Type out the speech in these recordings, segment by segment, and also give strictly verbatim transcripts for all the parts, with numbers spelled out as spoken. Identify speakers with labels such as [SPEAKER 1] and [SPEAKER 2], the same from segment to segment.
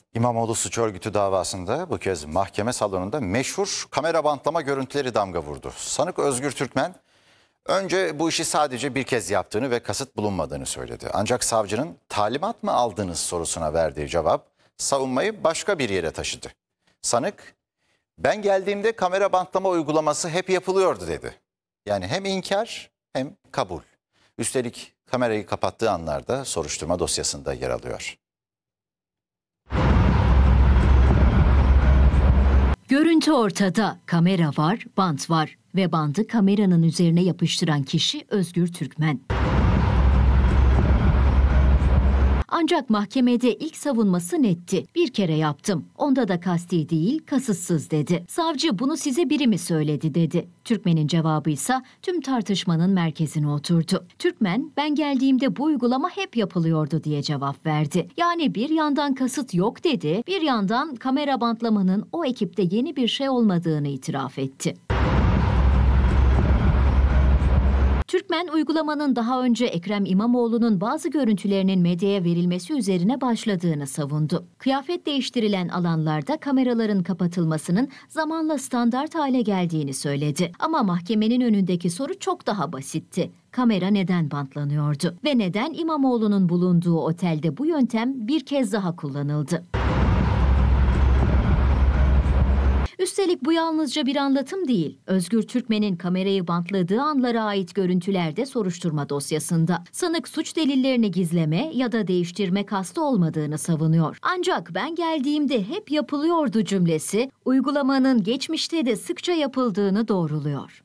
[SPEAKER 1] İmamoğlu suç örgütü davasında bu kez mahkeme salonunda meşhur kamera bantlama görüntüleri damga vurdu. Sanık Özgür Türkmen önce bu işi sadece bir kez yaptığını ve kasıt bulunmadığını söyledi. Ancak savcının talimat mı aldınız sorusuna verdiği cevap savunmayı başka bir yere taşıdı. Sanık, ben geldiğimde kamera bantlama uygulaması hep yapılıyordu dedi. Yani hem inkar hem kabul. Üstelik kamerayı kapattığı anlarda soruşturma dosyasında yer alıyor.
[SPEAKER 2] Görüntü ortada. Kamera var, bant var ve bandı kameranın üzerine yapıştıran kişi Özgür Türkmen. Ancak mahkemede ilk savunması netti. Bir kere yaptım. Onda da kasti değil, kasıtsız dedi. Savcı bunu size biri mi söyledi dedi. Türkmen'in cevabı ise tüm tartışmanın merkezine oturdu. Türkmen, ben geldiğimde bu uygulama hep yapılıyordu diye cevap verdi. Yani bir yandan kasıt yok dedi, bir yandan kamera bantlamanın o ekipte yeni bir şey olmadığını itiraf etti. Türkmen, uygulamanın daha önce Ekrem İmamoğlu'nun bazı görüntülerinin medyaya verilmesi üzerine başladığını savundu. Kıyafet değiştirilen alanlarda kameraların kapatılmasının zamanla standart hale geldiğini söyledi. Ama mahkemenin önündeki soru çok daha basitti. Kamera neden bantlanıyordu? Ve neden İmamoğlu'nun bulunduğu otelde bu yöntem bir kez daha kullanıldı? Üstelik bu yalnızca bir anlatım değil. Özgür Türkmen'in kamerayı bantladığı anlara ait görüntüler de soruşturma dosyasında. Sanık suç delillerini gizleme ya da değiştirme kastı olmadığını savunuyor. Ancak ben geldiğimde hep yapılıyordu cümlesi, uygulamanın geçmişte de sıkça yapıldığını doğruluyor.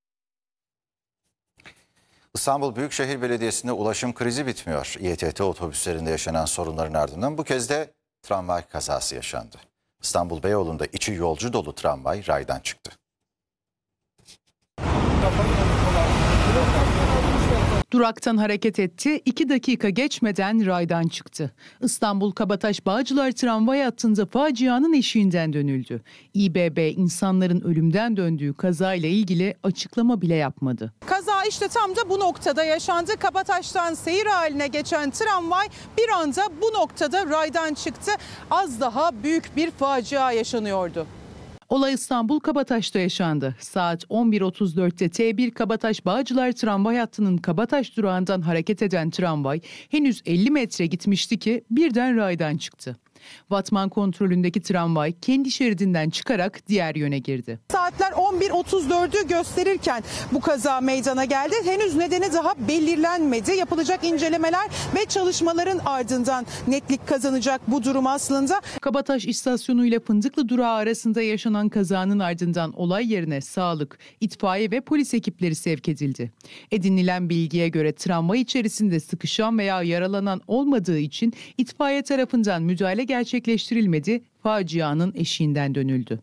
[SPEAKER 1] İstanbul Büyükşehir Belediyesi'nde ulaşım krizi bitmiyor. İETT otobüslerinde yaşanan sorunların ardından bu kez de tramvay kazası yaşandı. İstanbul Beyoğlu'nda içi yolcu dolu tramvay raydan çıktı.
[SPEAKER 3] Duraktan hareket etti, iki dakika geçmeden raydan çıktı. İstanbul Kabataş Bağcılar tramvay hattında facianın eşiğinden dönüldü. İBB insanların ölümden döndüğü kazayla ilgili açıklama bile yapmadı.
[SPEAKER 4] Kaza işte tam da bu noktada yaşandı. Kabataş'tan seyir haline geçen tramvay bir anda bu noktada raydan çıktı. Az daha büyük bir facia yaşanıyordu.
[SPEAKER 3] Olay İstanbul Kabataş'ta yaşandı. Saat on bir otuz dörtte T bir Kabataş Bağcılar tramvay hattının Kabataş durağından hareket eden tramvay henüz elli metre gitmişti ki birden raydan çıktı. Vatman kontrolündeki tramvay kendi şeridinden çıkarak diğer yöne girdi.
[SPEAKER 4] Saatler on bir otuz dördü gösterirken bu kaza meydana geldi. Henüz nedeni daha belirlenmedi. Yapılacak incelemeler ve çalışmaların ardından netlik kazanacak bu durum aslında.
[SPEAKER 3] Kabataş istasyonu ile Fındıklı durağı arasında yaşanan kazanın ardından olay yerine sağlık, itfaiye ve polis ekipleri sevk edildi. Edinilen bilgiye göre tramvay içerisinde sıkışan veya yaralanan olmadığı için itfaiye tarafından müdahale gerçekleştirilmedi, facianın eşiğinden dönüldü.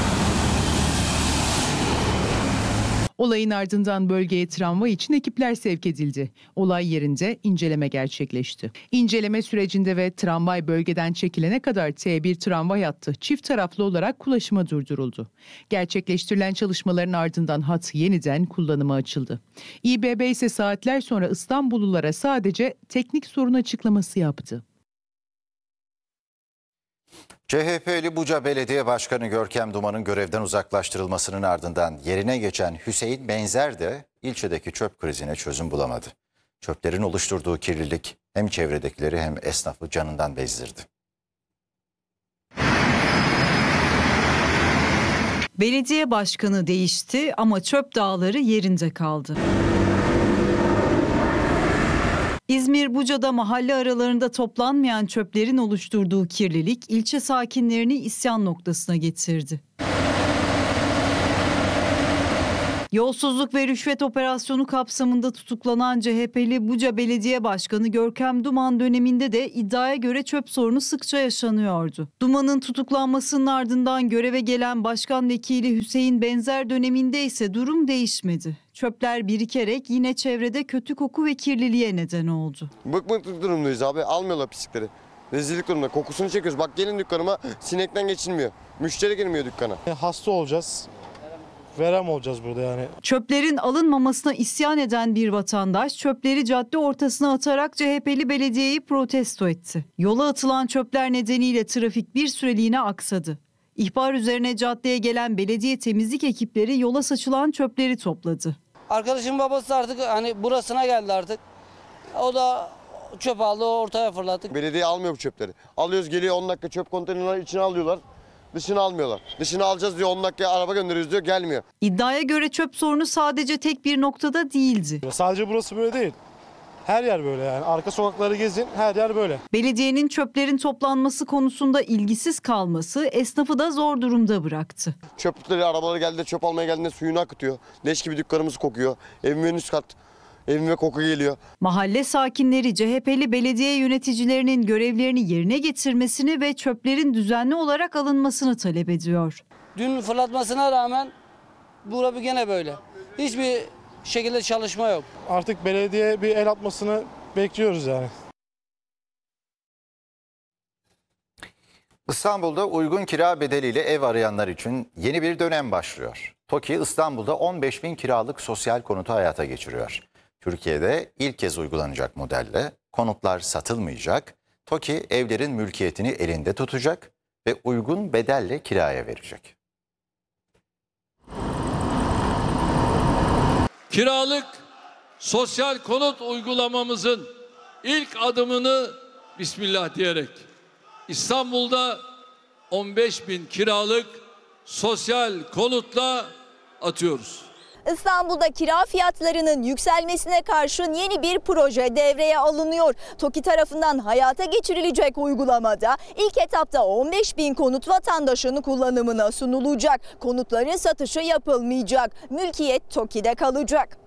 [SPEAKER 3] Olayın ardından bölgeye tramvay için ekipler sevk edildi. Olay yerinde inceleme gerçekleşti. İnceleme sürecinde ve tramvay bölgeden çekilene kadar T bir tramvay hattı çift taraflı olarak ulaşıma durduruldu. Gerçekleştirilen çalışmaların ardından hat yeniden kullanıma açıldı. İBB ise saatler sonra İstanbullulara sadece teknik sorun açıklaması yaptı.
[SPEAKER 1] C H P'li Buca Belediye Başkanı Görkem Duman'ın görevden uzaklaştırılmasının ardından yerine geçen Hüseyin Benzer de ilçedeki çöp krizine çözüm bulamadı. Çöplerin oluşturduğu kirlilik hem çevredekileri hem esnafı canından bezdirdi.
[SPEAKER 5] Belediye başkanı değişti ama çöp dağları yerinde kaldı. İzmir Buca'da mahalle aralarında toplanmayan çöplerin oluşturduğu kirlilik ilçe sakinlerini isyan noktasına getirdi. Yolsuzluk ve rüşvet operasyonu kapsamında tutuklanan C H P'li Buca Belediye Başkanı Görkem Duman döneminde de iddiaya göre çöp sorunu sıkça yaşanıyordu. Duman'ın tutuklanmasının ardından göreve gelen Başkan Vekili Hüseyin Benzer döneminde ise durum değişmedi. Çöpler birikerek yine çevrede kötü koku ve kirliliğe neden oldu.
[SPEAKER 6] Bıkmışlık durumdayız abi, almıyorlar pislikleri. Rezillik durumda, kokusunu çekiyoruz. Bak gelin dükkanıma, sinekten geçilmiyor. Müşteri girmiyor dükkana.
[SPEAKER 7] Hasta olacağız. verem olacağız burada yani.
[SPEAKER 5] Çöplerin alınmamasına isyan eden bir vatandaş çöpleri cadde ortasına atarak C H P'li belediyeyi protesto etti. Yola atılan çöpler nedeniyle trafik bir süreliğine aksadı. İhbar üzerine caddeye gelen belediye temizlik ekipleri yola saçılan çöpleri topladı.
[SPEAKER 8] Arkadaşım babası artık hani burasına geldi artık. O da çöp aldı, ortaya fırlattık.
[SPEAKER 6] Belediye almıyor bu çöpleri. Alıyoruz, geliyor on dakika çöp konteynerleri içine alıyorlar. Dışını almıyorlar. Dışını alacağız diyor, on dakika araba gönderiyoruz diyor, gelmiyor.
[SPEAKER 5] İddiaya göre çöp sorunu sadece tek bir noktada değildi.
[SPEAKER 7] Sadece burası böyle değil. Her yer böyle yani. Arka sokakları gezin, her yer böyle.
[SPEAKER 5] Belediyenin çöplerin toplanması konusunda ilgisiz kalması esnafı da zor durumda bıraktı.
[SPEAKER 6] Çöpleri, arabaları geldi, çöp almaya geldiğinde suyunu akıtıyor. Leş gibi dükkanımız kokuyor. Evimin üst kat, evime koku geliyor.
[SPEAKER 5] Mahalle sakinleri C H P'li belediye yöneticilerinin görevlerini yerine getirmesini ve çöplerin düzenli olarak alınmasını talep ediyor.
[SPEAKER 8] Dün fırlatmasına rağmen bura gene böyle. Hiçbir şekilde çalışma yok.
[SPEAKER 7] Artık belediye bir el atmasını bekliyoruz yani.
[SPEAKER 1] İstanbul'da uygun kira bedeliyle ev arayanlar için yeni bir dönem başlıyor. TOKİ İstanbul'da on beş bin kiralık sosyal konutu hayata geçiriyor. Türkiye'de ilk kez uygulanacak modelle konutlar satılmayacak, TOKİ evlerin mülkiyetini elinde tutacak ve uygun bedelle kiraya verecek.
[SPEAKER 9] Kiralık sosyal konut uygulamamızın ilk adımını Bismillah diyerek İstanbul'da on beş bin kiralık sosyal konutla atıyoruz.
[SPEAKER 10] İstanbul'da kira fiyatlarının yükselmesine karşın yeni bir proje devreye alınıyor. TOKİ tarafından hayata geçirilecek uygulamada ilk etapta on beş bin konut vatandaşın kullanımına sunulacak. Konutların satışı yapılmayacak. Mülkiyet TOKİ'de kalacak.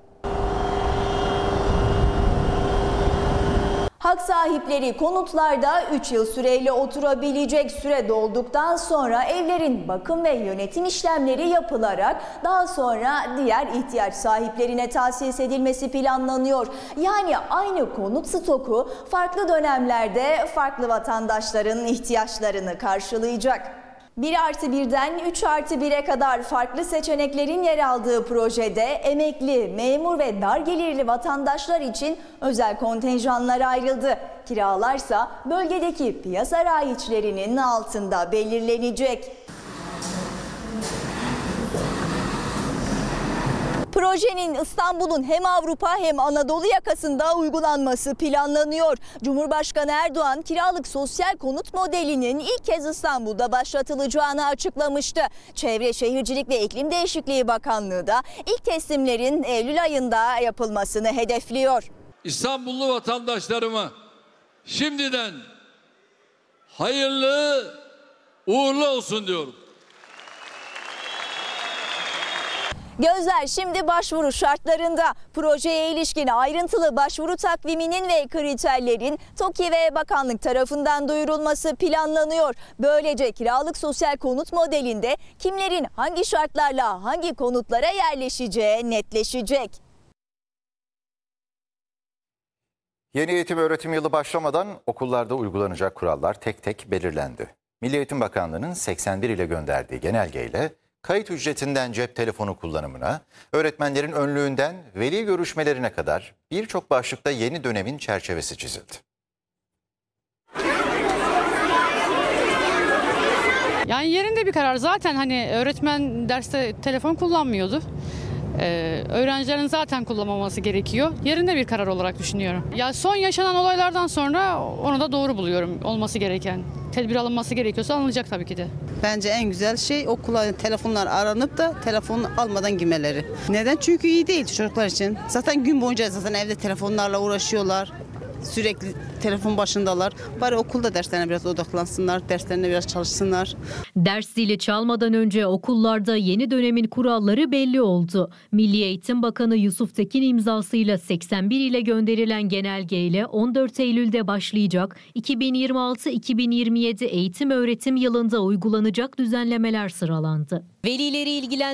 [SPEAKER 10] Hak sahipleri konutlarda üç yıl süreyle oturabilecek. Süre dolduktan sonra evlerin bakım ve yönetim işlemleri yapılarak daha sonra diğer ihtiyaç sahiplerine tahsis edilmesi planlanıyor. Yani aynı konut stoku farklı dönemlerde farklı vatandaşların ihtiyaçlarını karşılayacak. bir artı birden üç artı bire kadar farklı seçeneklerin yer aldığı projede emekli, memur ve dar gelirli vatandaşlar için özel kontenjanlar ayrıldı. Kiralarsa bölgedeki piyasa raiçlerinin altında belirlenecek. Projenin İstanbul'un hem Avrupa hem Anadolu yakasında uygulanması planlanıyor. Cumhurbaşkanı Erdoğan kiralık sosyal konut modelinin ilk kez İstanbul'da başlatılacağını açıklamıştı. Çevre Şehircilik ve İklim Değişikliği Bakanlığı da ilk teslimlerin Eylül ayında yapılmasını hedefliyor.
[SPEAKER 9] İstanbullu vatandaşlarıma şimdiden hayırlı uğurlu olsun diyorum.
[SPEAKER 10] Gözler şimdi başvuru şartlarında. Projeye ilişkin ayrıntılı başvuru takviminin ve kriterlerin TOKİ ve bakanlık tarafından duyurulması planlanıyor. Böylece kiralık sosyal konut modelinde kimlerin hangi şartlarla hangi konutlara yerleşeceği netleşecek.
[SPEAKER 1] Yeni eğitim öğretim yılı başlamadan okullarda uygulanacak kurallar tek tek belirlendi. Milli Eğitim Bakanlığı'nın seksen bir ile gönderdiği genelgeyle kayıt ücretinden cep telefonu kullanımına, öğretmenlerin önlüğünden veli görüşmelerine kadar birçok başlıkta yeni dönemin çerçevesi çizildi.
[SPEAKER 11] Yani yerinde bir karar. Zaten hani öğretmen derste telefon kullanmıyordu. Ee, öğrencilerin zaten kullanmaması gerekiyor. Yerinde bir karar olarak düşünüyorum. Ya son yaşanan olaylardan sonra onu da doğru buluyorum, olması gereken. Tedbir alınması gerekiyorsa alınacak tabii ki de.
[SPEAKER 12] Bence en güzel şey okula telefonlar aranıp da telefonu almadan girmeleri. Neden? Çünkü iyi değil çocuklar için. Zaten gün boyunca zaten evde telefonlarla uğraşıyorlar. Sürekli telefon başındalar. Bari okulda derslerine biraz odaklansınlar, derslerine biraz çalışsınlar.
[SPEAKER 2] Ders zili çalmadan önce okullarda yeni dönemin kuralları belli oldu. Milli Eğitim Bakanı Yusuf Tekin imzasıyla seksen bir ile gönderilen genelgeyle on dört Eylül'de başlayacak iki bin yirmi altı iki bin yirmi yedi eğitim öğretim yılında uygulanacak düzenlemeler sıralandı.
[SPEAKER 13] Velileri ilgilendiren